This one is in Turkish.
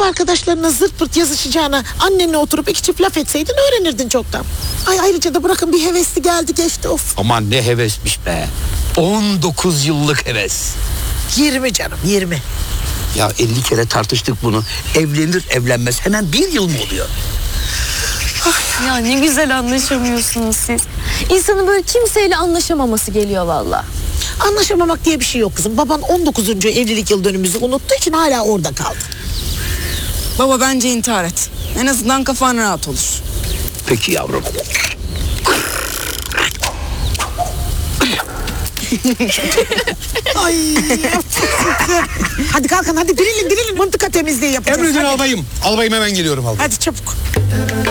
arkadaşlarına zırt pırt yazışacağına annenle oturup iki çift laf etseydin öğrenirdin çoktan. Ay ayrıca da bırakın bir hevesli geldi geçti of. Aman ne hevesmiş be. 19 yıllık heves. 20 canım 20. Ya 50 kere tartıştık bunu. Evlenir evlenmez hemen 1 yıl mı oluyor? Ya ne güzel anlaşamıyorsunuz siz. İnsanın böyle kimseyle anlaşamaması geliyor valla. Anlaşamamak diye bir şey yok kızım. Baban 19. evlilik yıl dönümümüzü unuttuğu için hala orada kaldı. Baba bence intihar et. En azından kafan rahat olur. Peki yavrum. Ay. Hadi kalkın hadi dirilin mıntıka temizliği yapacağız. Emredin Hadi. albayım. Albayım hemen geliyorum albayım. Hadi çabuk.